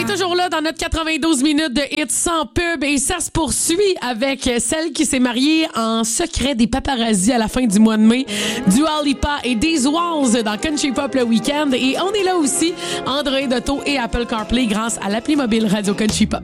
est toujours là dans notre 92 minutes de hits sans pub et ça se poursuit avec celle qui s'est mariée en secret des paparazzis à la fin du mois de mai, Dua Lipa et These Walls dans Country Pop le week-end. Et on est là aussi, Android Auto et Apple CarPlay grâce à l'appli mobile Radio Country Pop.